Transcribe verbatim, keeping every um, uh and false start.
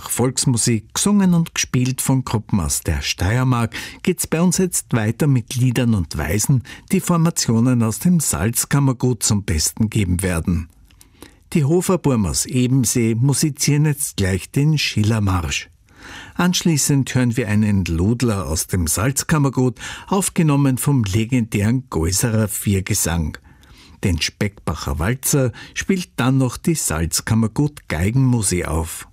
nach Volksmusik, gesungen und gespielt von Gruppen aus der Steiermark, geht's bei uns jetzt weiter mit Liedern und Weisen, die Formationen aus dem Salzkammergut zum Besten geben werden. Die Hoferburm aus Ebensee musizieren jetzt gleich den Schillermarsch. Anschließend hören wir einen Ludler aus dem Salzkammergut, aufgenommen vom legendären Geuserer Viergesang. Den Speckbacher Walzer spielt dann noch die Salzkammergut Geigenmusik auf.